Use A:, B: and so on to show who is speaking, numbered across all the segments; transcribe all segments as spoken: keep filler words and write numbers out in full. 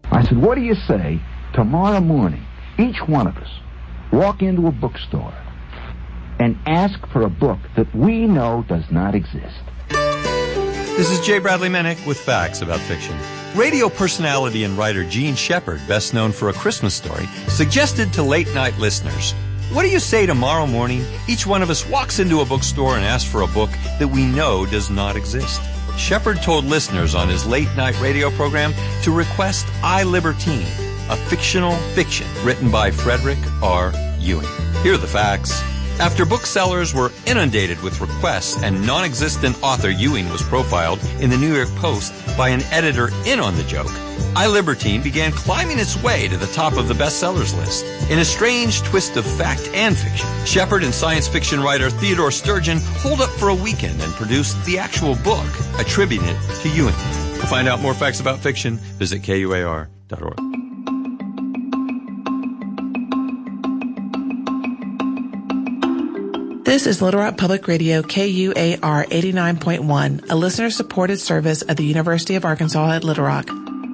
A: I said, what do you say tomorrow morning, each one of us walk into a bookstore and ask for a book that we know does not exist?
B: This is J. Bradley Minnick with facts about fiction. Radio personality and writer Gene Shepard, best known for A Christmas Story, suggested to late-night listeners, what do you say tomorrow morning each one of us walks into a bookstore and asks for a book that we know does not exist? Shepard told listeners on his late-night radio program to request I, Libertine, a fictional fiction written by Frederick R. Ewing. Here are the facts. After booksellers were inundated with requests and non-existent author Ewing was profiled in the New York Post by an editor in on the joke, I, Libertine began climbing its way to the top of the bestsellers list. In a strange twist of fact and fiction, Shepard and science fiction writer Theodore Sturgeon holed up for a weekend and produced the actual book, attributing it to Ewing. To find out more facts about fiction, visit K U A R dot org.
C: This is Little Rock Public Radio, K U A R eighty-nine point one, a listener-supported service of the University of Arkansas at Little Rock.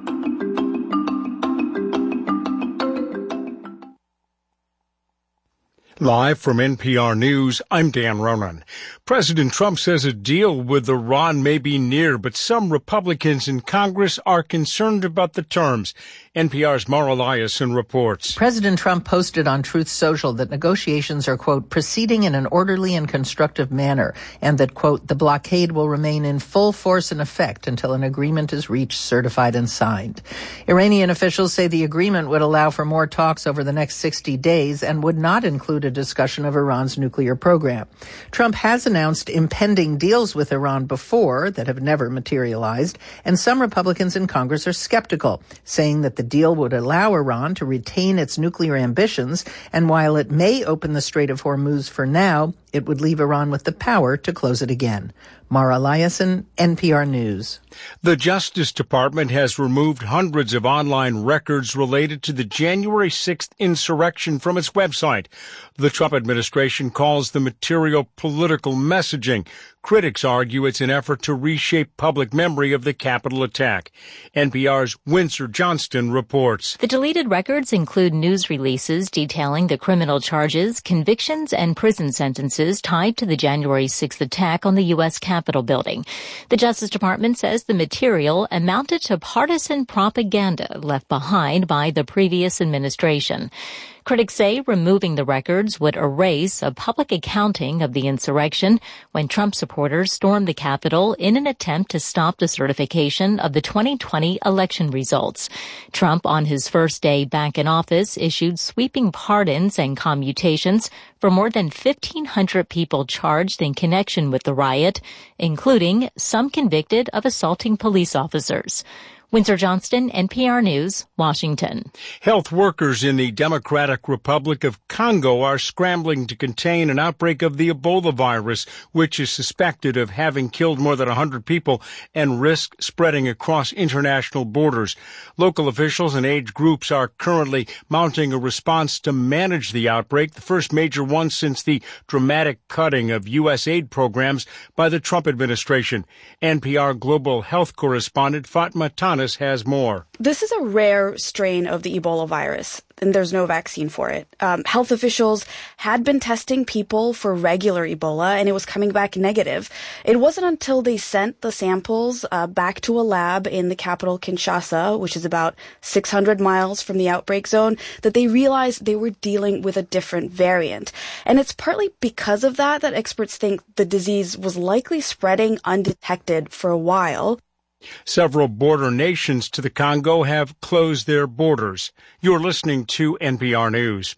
D: Live from N P R News, I'm Dan Ronan. President Trump says a deal with Iran may be near, but some Republicans in Congress are concerned about the terms. N P R's Mara Liasson reports.
E: President Trump posted on Truth Social that negotiations are, quote, proceeding in an orderly and constructive manner, and that, quote, the blockade will remain in full force and effect until an agreement is reached, certified, and signed. Iranian officials say the agreement would allow for more talks over the next sixty days and would not include a discussion of Iran's nuclear program. Trump has announced impending deals with Iran before that have never materialized, and some Republicans in Congress are skeptical, saying that the The deal would allow Iran to retain its nuclear ambitions, and while it may open the Strait of Hormuz for now, it would leave Iran with the power to close it again. Mara Liasson, N P R News.
D: The Justice Department has removed hundreds of online records related to the January sixth insurrection from its website. The Trump administration calls the material political messaging. Critics argue it's an effort to reshape public memory of the Capitol attack. N P R's Windsor Johnston reports.
F: The deleted records include news releases detailing the criminal charges, convictions, and prison sentences tied to the January sixth attack on the U S Capitol building. The Justice Department says the material amounted to partisan propaganda left behind by the previous administration. Critics say removing the records would erase a public accounting of the insurrection when Trump supporters stormed the Capitol in an attempt to stop the certification of the twenty twenty election results. Trump, on his first day back in office, issued sweeping pardons and commutations for more than fifteen hundred people charged in connection with the riot, including some convicted of assaulting police officers. Windsor Johnston, N P R News, Washington.
D: Health workers in the Democratic Republic of Congo are scrambling to contain an outbreak of the Ebola virus, which is suspected of having killed more than one hundred people and risk spreading across international borders. Local officials and aid groups are currently mounting a response to manage the outbreak, the first major one since the dramatic cutting of U S aid programs by the Trump administration. N P R Global Health correspondent Fatma Tanis has more.
G: This is a rare strain of the Ebola virus, and there's no vaccine for it. Um, health officials had been testing people for regular Ebola, and it was coming back negative. It wasn't until they sent the samples uh, back to a lab in the capital, Kinshasa, which is about six hundred miles from the outbreak zone, that they realized they were dealing with a different variant. And it's partly because of that that experts think the disease was likely spreading undetected for a while.
D: Several border nations to the Congo have closed their borders. You're listening to N P R News.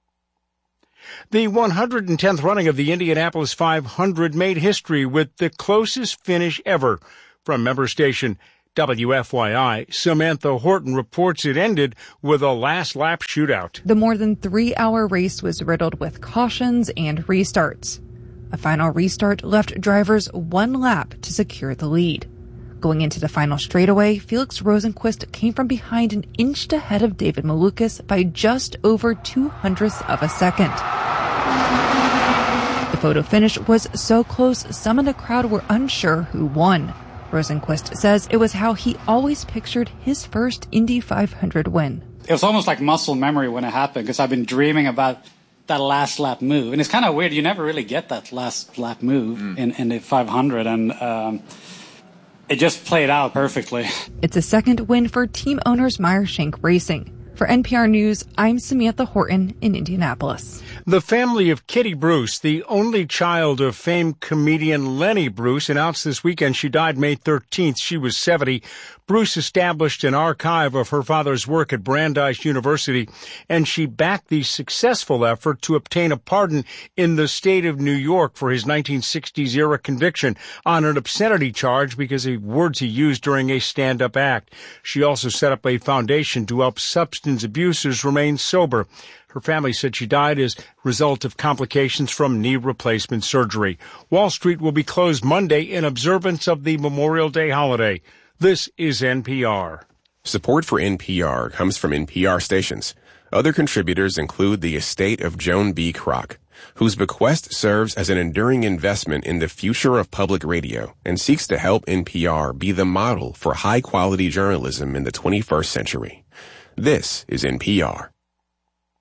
D: The one hundred tenth running of the Indianapolis five hundred made history with the closest finish ever. From member station W F Y I, Samantha Horton reports it ended with a last-lap shootout.
H: The more than three-hour race was riddled with cautions and restarts. A final restart left drivers one lap to secure the lead. Going into the final straightaway, Felix Rosenquist came from behind and inched ahead of David Malukas by just over two hundredths of a second. The photo finish was so close, some in the crowd were unsure who won. Rosenquist says it was how he always pictured his first Indy five hundred win.
I: It was almost like muscle memory when it happened, because I've been dreaming about that last lap move. And it's kind of weird. You never really get that last lap move mm. in, in the five hundred. And um, it just played out perfectly.
H: It's a second win for team owners Meyer Shank Racing. For N P R News, I'm Samantha Horton in Indianapolis.
D: The family of Kitty Bruce, the only child of famed comedian Lenny Bruce, announced this weekend she died May thirteenth. She was seventy. Bruce established an archive of her father's work at Brandeis University, and she backed the successful effort to obtain a pardon in the state of New York for his nineteen sixties-era conviction on an obscenity charge because of words he used during a stand-up act. She also set up a foundation to help substance abusers remain sober. Her family said she died as a result of complications from knee replacement surgery. Wall Street will be closed Monday in observance of the Memorial Day holiday. This is N P R.
J: Support for N P R comes from N P R stations. Other contributors include the estate of Joan B. Kroc, whose bequest serves as an enduring investment in the future of public radio and seeks to help N P R be the model for high-quality journalism in the twenty-first century. This is N P R.